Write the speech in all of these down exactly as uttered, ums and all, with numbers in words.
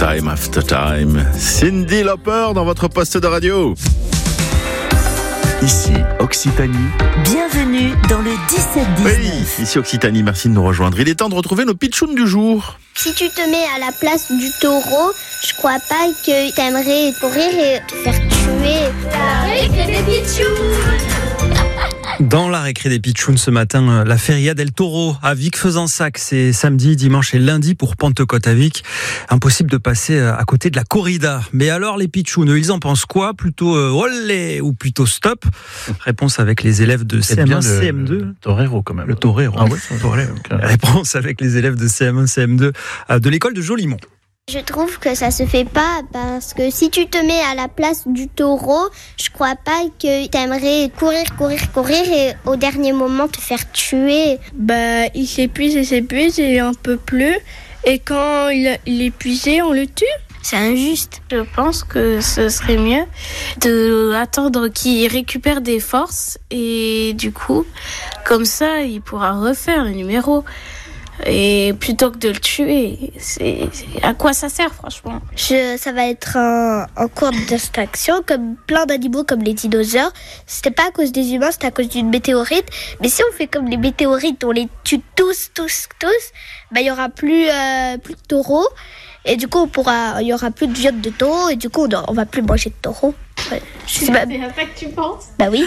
Time After Time. Cyndi Lauper dans votre poste de radio. Ici, Occitanie. Bienvenue dans le dix-sept dix-neuf. Oui, ici Occitanie, merci de nous rejoindre. Il est temps de retrouver nos pitchouns du jour. Si tu te mets à la place du taureau, je crois pas que t'aimerais courir et te faire tuer. La récré des pitchouns. Dans la récré des pitchouns ce matin, la Feria del Toro à Vic-Fezensac, c'est samedi, dimanche et lundi pour Pentecôte à Vic. Impossible de passer à côté de la corrida. Mais alors les pitchouns, ils en pensent quoi? Plutôt euh, olé ou plutôt stop? Réponse avec les élèves de C M un, C M deux. Le torero quand même. Le torero. Ah ouais, c'est torero. Okay. Réponse avec les élèves de C M un, C M deux de l'école de Jolimont. Je trouve que ça se fait pas parce que si tu te mets à la place du taureau, je crois pas que t'aimerais courir, courir, courir et au dernier moment te faire tuer. Bah, il s'épuise et s'épuise et un peu plus. Et quand il, il est épuisé, on le tue. C'est injuste. Je pense que ce serait mieux de attendre qu'il récupère des forces et du coup, comme ça, il pourra refaire le numéro. Et plutôt que de le tuer, c'est, c'est à quoi ça sert franchement? Je, ça va être un, un cours d'extraction comme plein d'animaux comme les dinosaures. C'était pas à cause des humains, c'était à cause d'une météorite. Mais si on fait comme les météorites, on les tue tous, tous, tous, bah il y aura plus, euh, plus de taureaux. Et du coup, on pourra, il y aura plus de viande de taureau et du coup, on, on va plus manger de taureau. Ouais. C'est pas... à ça que tu penses? Bah oui.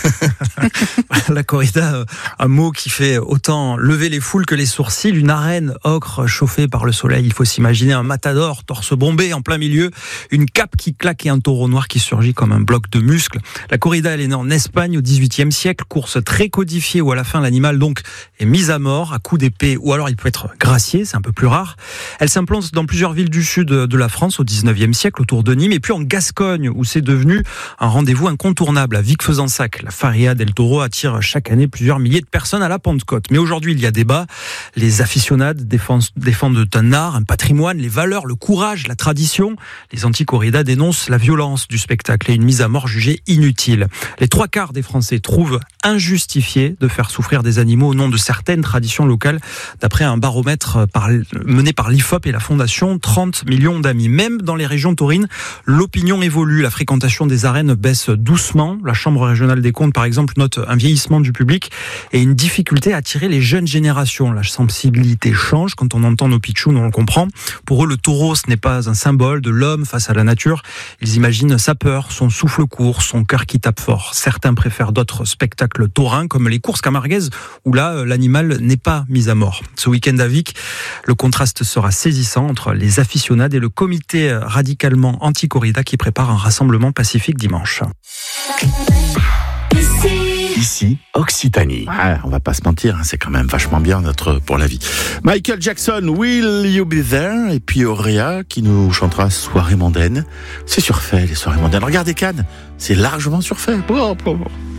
La corrida, un mot qui fait autant lever les foules que les sourcils. Une arène ocre chauffée par le soleil. Il faut s'imaginer un matador, torse bombé en plein milieu, une cape qui claque et un taureau noir qui surgit comme un bloc de muscles. La corrida, elle est née en Espagne au dix-huitième siècle. Course très codifiée où à la fin l'animal donc est mis à mort à coups d'épée ou alors il peut être gracié, c'est un peu plus rare. Elle s'implante dans plusieurs villes du sud de la France au dix-neuvième siècle autour de Nîmes et puis en Gascogne où c'est devenu un rendez-vous incontournable à Vic-Fezensac. La Feria del Toro attire chaque année plusieurs milliers de personnes à la Pentecôte. Mais aujourd'hui, il y a débat. Les aficionados défendent, défendent un art, un patrimoine, les valeurs, le courage, la tradition. Les anti-corridas dénoncent la violence du spectacle et une mise à mort jugée inutile. Les trois quarts des Français trouvent injustifié de faire souffrir des animaux au nom de certaines traditions locales, d'après un baromètre par, mené par l'I F O P et la Fondation trente millions d'amis. Même dans les régions taurines, l'opinion évolue. La fréquentation des arènes baisse doucement. La Chambre régionale des comptes, par exemple, note un vieillissement du public et une difficulté à attirer les jeunes générations. La sensibilité change. Quand on entend nos pitchouns, on le comprend. Pour eux, le taureau, ce n'est pas un symbole de l'homme face à la nature. Ils imaginent sa peur, son souffle court, son cœur qui tape fort. Certains préfèrent d'autres spectacles taurins, comme les courses camarguaises, où là, l'animal n'est pas mis à mort. Ce week-end à Vic, le contraste sera saisissant entre les aficionados et le comité radicalement anti-corrida qui prépare un rassemblement pacifique dimanche. Ici, Occitanie. Ah, on va pas se mentir, hein, c'est quand même vachement bien notre pour la vie. Michael Jackson, Will You Be There? Et puis Auréa qui nous chantera Soirée mondaine. C'est surfait, les soirées mondaines. Regardez Cannes, c'est largement surfait. Oh, oh, oh.